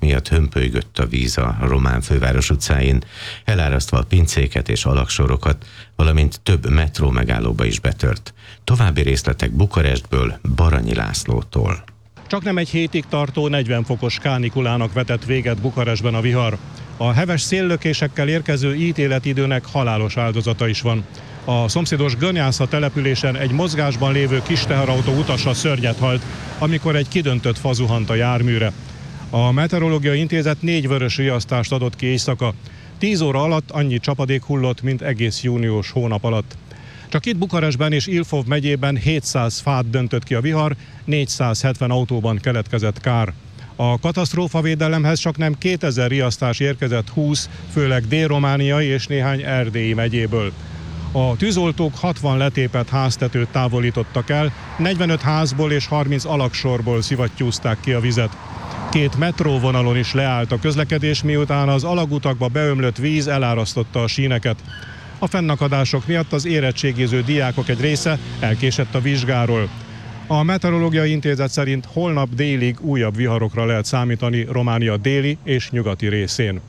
miatt hömpölygött a víz a román főváros utcáin, elárasztva a pincéket és alaksorokat, valamint több metró megállóba is betört. További részletek Bukarestből, Baranyi Lászlótól. Csaknem egy hétig tartó 40 fokos kánikulának vetett véget Bukarestben a vihar. A heves széllökésekkel érkező ítéletidőnek halálos áldozata is van. A szomszédos Gönyásza településen egy mozgásban lévő kis teherautó utasa szörnyet halt, amikor egy kidöntött fa zuhant a járműre. A Meteorológiai Intézet 4 vörös riasztást adott ki éjszaka. 10 óra alatt annyi csapadék hullott, mint egész június hónap alatt. Csak itt Bukarestben és Ilfov megyében 700 fát döntött ki a vihar, 470 autóban keletkezett kár. A katasztrófavédelemhez csaknem 2000 riasztás érkezett 20, főleg dél-romániai és néhány erdélyi megyéből. A tűzoltók 60 letépett háztetőt távolítottak el, 45 házból és 30 alagsorból szivattyúzták ki a vizet. 2 metróvonalon is leállt a közlekedés, miután az alagutakba beömlött víz elárasztotta a síneket. A fennakadások miatt az érettségiző diákok egy része elkésett a vizsgáról. A Meteorológiai Intézet szerint holnap délig újabb viharokra lehet számítani Románia déli és nyugati részén.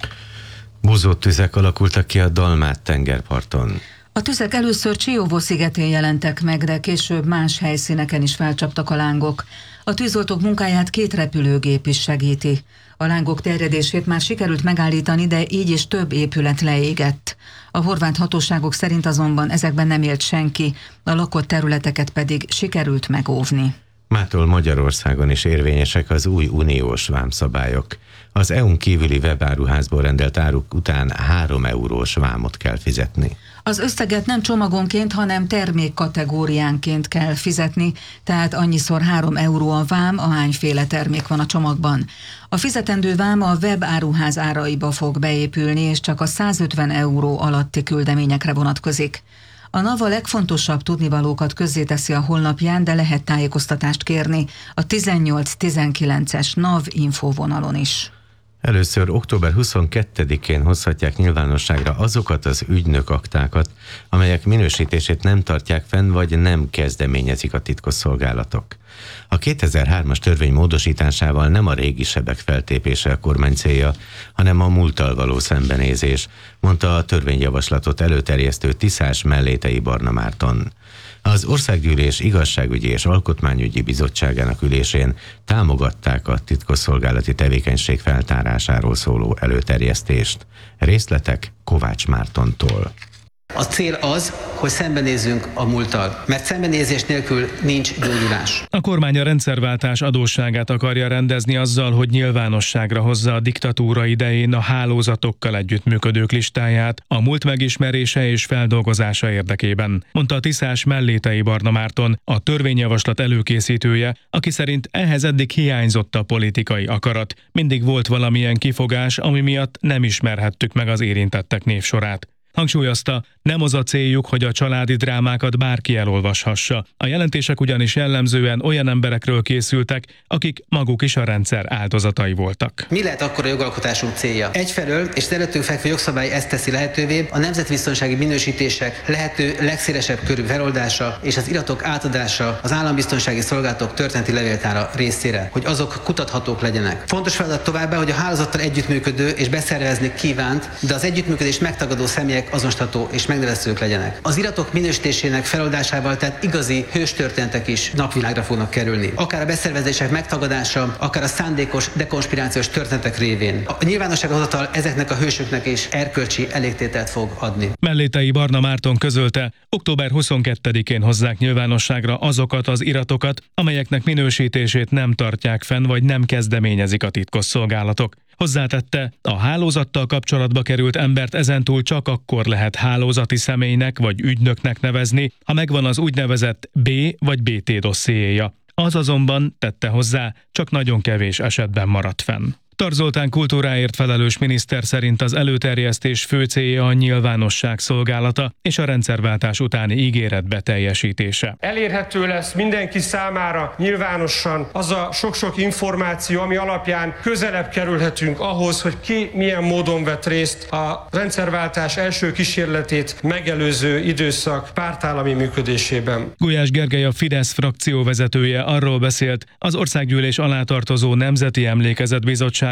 Búzót tüzek alakultak ki a Dalmát tengerparton. A tüzek először Csióvó szigetén jelentek meg, de később más helyszíneken is felcsaptak a lángok. A tűzoltók munkáját 2 repülőgép is segíti. A lángok terjedését már sikerült megállítani, de így is több épület leégett. A horvát hatóságok szerint azonban ezekben nem élt senki, a lakott területeket pedig sikerült megóvni. Mától Magyarországon is érvényesek az új uniós vámszabályok. Az EU-n kívüli webáruházból rendelt áruk után 3 eurós vámot kell fizetni. Az összeget nem csomagonként, hanem termékkategóriánként kell fizetni, tehát annyiszor 3 euró a vám, ahányféle termék van a csomagban. A fizetendő vám a webáruház áraiba fog beépülni, és csak a 150 euró alatti küldeményekre vonatkozik. A NAV a legfontosabb tudnivalókat közzéteszi a honlapján, de lehet tájékoztatást kérni a 18-19-es NAV infóvonalon is. Először október 22-én hozhatják nyilvánosságra azokat az ügynökaktákat, amelyek minősítését nem tartják fenn, vagy nem kezdeményezik a titkosszolgálatok. A 2003-as törvény módosításával nem a régi sebek feltépése a kormány célja, hanem a múlttal való szembenézés, mondta a törvényjavaslatot előterjesztő Tiszás Mellétei Barna Márton. Az Országgyűlés Igazságügyi és Alkotmányügyi Bizottságának ülésén támogatták a titkosszolgálati tevékenység feltárásáról szóló előterjesztést. Részletek Kovács Mártontól. A cél az, hogy szembenézzünk a múlttal, mert szembenézés nélkül nincs gyógyulás. A kormány a rendszerváltás adósságát akarja rendezni azzal, hogy nyilvánosságra hozza a diktatúra idején a hálózatokkal együttműködők listáját a múlt megismerése és feldolgozása érdekében, mondta a Tiszás Mellétei Barna Márton, a törvényjavaslat előkészítője, aki szerint ehhez eddig hiányzott a politikai akarat. Mindig volt valamilyen kifogás, ami miatt nem ismerhettük meg az érintettek névsorát. Hangsúlyozta, nem az a céljuk, hogy a családi drámákat bárki elolvashassa. A jelentések ugyanis jellemzően olyan emberekről készültek, akik maguk is a rendszer áldozatai voltak. Mi lehet akkor a jogalkotásunk célja? Egyfelől, és az előttünk fekvő jogszabály ezt teszi lehetővé, a nemzetbiztonsági minősítések lehető legszélesebb körű feloldása és az iratok átadása az állambiztonsági szolgálatok történeti levéltára részére, hogy azok kutathatók legyenek. Fontos feladat továbbá, hogy a hálózattal együttműködő és beszervezni kívánt, de az együttműködést megtagadó személyek azonosítható és megnevezhetők legyenek. Az iratok minősítésének feloldásával tehát igazi hőstörténetek is napvilágra fognak kerülni. Akár a beszervezések megtagadása, akár a szándékos dekonspirációs történetek révén. A nyilvánosságra hozatal ezeknek a hősöknek is erkölcsi elégtételt fog adni. Mellétei Barna Márton közölte, október 22-én hozzák nyilvánosságra azokat az iratokat, amelyeknek minősítését nem tartják fenn, vagy nem kezdeményezik a titkosszolgálatok. Hozzátette, a hálózattal kapcsolatba került embert ezentúl csak akkor lehet hálózati személynek vagy ügynöknek nevezni, ha megvan az úgynevezett B vagy BT dossziéja. Az azonban, tette hozzá, csak nagyon kevés esetben maradt fenn. Tar Zoltán kultúráért felelős miniszter szerint az előterjesztés fő célja a nyilvánosság szolgálata és a rendszerváltás utáni ígéret beteljesítése. Elérhető lesz mindenki számára nyilvánosan az a sok-sok információ, ami alapján közelebb kerülhetünk ahhoz, hogy ki milyen módon vett részt a rendszerváltás első kísérletét megelőző időszak pártállami működésében. Gulyás Gergely, a Fidesz frakció vezetője arról beszélt, az Országgyűlés alá tartozó Nemzeti Emlékezetbizottság